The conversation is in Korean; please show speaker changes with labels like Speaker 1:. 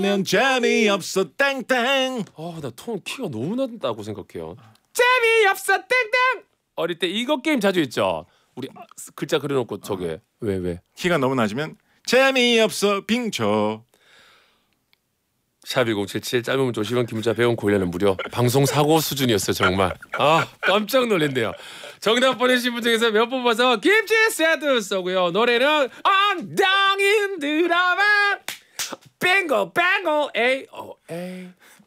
Speaker 1: 면 재미없어 땡땡.
Speaker 2: 나 톤 키가 너무 낮다고 생각해요. 재미없어 땡땡. 어릴 때 이거 게임 자주 했죠. 우리 글자 그려놓고 저게 왜?
Speaker 1: 키가 너무 낮으면 재미없어 빙초.
Speaker 2: 샵1077 짧은 문자 50원 긴 문자 배운 고려는 무료. 방송 사고 수준이었어요 정말. 깜짝 놀랐네요. 정답 보내신 분 중에서 몇 분 뽑아서 김치 세트 쏘고요. 노래는 엉덩이 드라마 뱅고 뱅고 에이 오 에이